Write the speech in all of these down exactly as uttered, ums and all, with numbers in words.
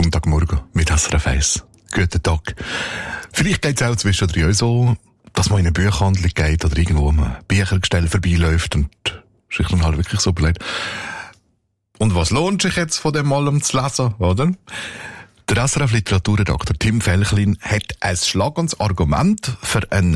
Sonntagmorgen mit S R F eins. Guten Tag. Vielleicht geht es auch zwischendurch so, dass man in eine Buchhandlung geht oder irgendwo am Büchergestell vorbeiläuft und sich dann halt wirklich so überlegt, und was lohnt sich jetzt von dem allem zu lesen, oder? Der S R F-Literaturredakteur Tim Felchlin hat ein schlagendes Argument für einen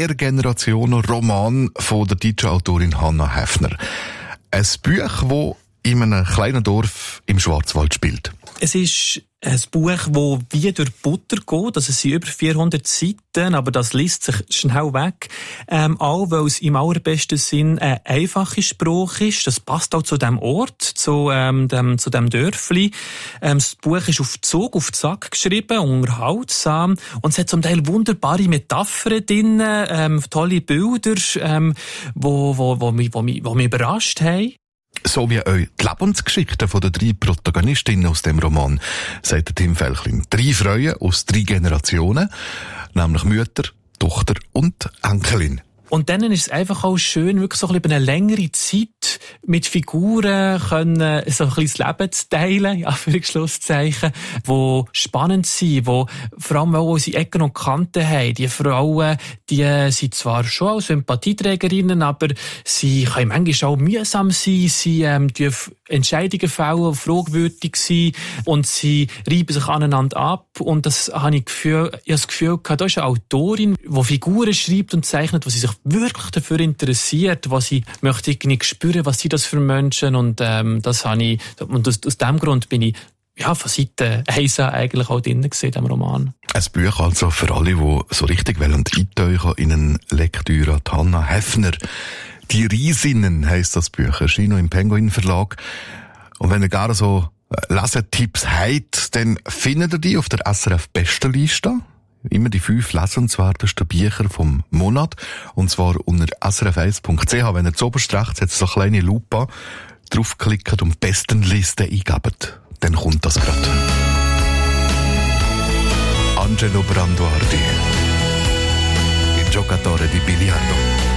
Mehrgenerationen-Roman von der deutschen Autorin Hannah Häfner. Ein Buch, das in einem kleinen Dorf im Schwarzwald spielt. Es ist ein Buch, das wie durch Butter geht. Also es sind über vierhundert Seiten, aber das liest sich schnell weg. Ähm, auch weil es im allerbesten Sinn ein einfacher Spruch ist. Das passt auch zu dem Ort, zu, ähm, dem, zu dem Dörfli. Ähm, das Buch ist auf Zug, auf Zack geschrieben, unterhaltsam. Und es hat zum Teil wunderbare Metaphern drin, ähm, tolle Bilder, ähm, wo, wo, wo, mich, wo, mich, wo mich überrascht haben. So wie euch die Lebensgeschichten von den drei Protagonistinnen aus dem Roman, sagt Tim Felchlin. Drei Frauen aus drei Generationen, nämlich Mütter, Tochter und Enkelin. Und dann ist es einfach auch schön, wirklich so ein bisschen über eine längere Zeit mit Figuren können, so ein bisschen das Leben zu teilen, ja, für Schlusszeichen, die spannend sind, die vor allem auch unsere Ecken und Kanten haben. Die Frauen, die sind zwar schon auch Sympathieträgerinnen, aber sie können manchmal auch mühsam sein, sie ähm, dürfen Entscheidungen fällen, fragwürdig sein und sie reiben sich aneinander ab. Und das habe ich, Gefühl, ich habe das Gefühl gehabt, da ist eine Autorin, die Figuren schreibt und zeichnet, wo sie sich wirklich dafür interessiert, was sie möchte irgendwie spüren, was sind das für Menschen, und ähm, das habe ich, und aus, aus diesem Grund bin ich ja von Seite eins eigentlich auch drin gesehen, in diesem Roman. Ein Buch also für alle, die so richtig wollen eintauchen in eine Lektüre. Hannah Häfner, «Die Riesinnen» heisst das Buch, erschien im Penguin Verlag. Und wenn ihr gar so Lesetipps habt, dann findet ihr die auf der S R F-Bestenliste. Immer die fünf lesenswertesten Bücher vom Monat. Und zwar unter s r f eins punkt c h. Wenn ihr zu oberst rechts hat so eine kleine Lupe, draufklickt und Bestenliste eingebt, dann kommt das gerade. Angelo Branduardi, Il giocatore di biliardo.